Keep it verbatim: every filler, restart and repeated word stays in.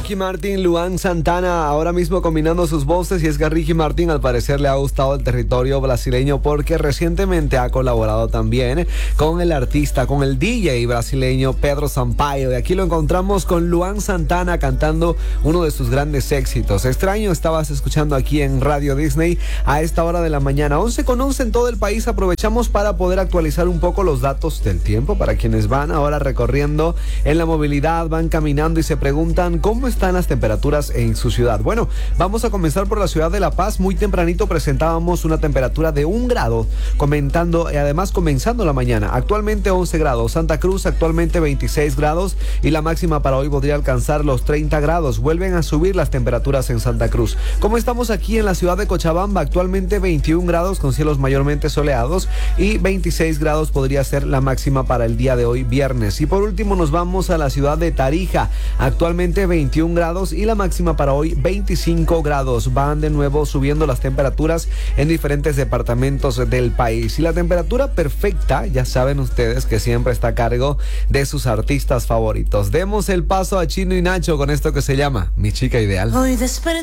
Ricky Martin, Luan Santana, ahora mismo combinando sus voces, y es que a Ricky Martin al parecer le ha gustado el territorio brasileño porque recientemente ha colaborado también con el artista, con el D J brasileño Pedro Sampaio, y aquí lo encontramos con Luan Santana cantando uno de sus grandes éxitos. Extraño estabas escuchando aquí en Radio Disney a esta hora de la mañana, once con once en todo el país. Aprovechamos para poder actualizar un poco los datos del tiempo para quienes van ahora recorriendo en la movilidad, van caminando y se preguntan cómo están las temperaturas en su ciudad. Bueno, vamos a comenzar por la ciudad de La Paz. Muy tempranito presentábamos una temperatura de un grado, comentando y además comenzando la mañana. Actualmente once grados. Santa Cruz actualmente veintiséis grados y la máxima para hoy podría alcanzar los treinta grados. Vuelven a subir las temperaturas en Santa Cruz. ¿Cómo estamos aquí en la ciudad de Cochabamba? Actualmente veintiún grados con cielos mayormente soleados y veintiséis grados podría ser la máxima para el día de hoy viernes. Y por último nos vamos a la ciudad de Tarija. Actualmente veintiún grados y la máxima para hoy veinticinco grados. Van de nuevo subiendo las temperaturas en diferentes departamentos del país. Y la temperatura perfecta, ya saben ustedes que siempre está a cargo de sus artistas favoritos. Demos el paso a Chino y Nacho con esto que se llama Mi Chica Ideal. Hoy desperté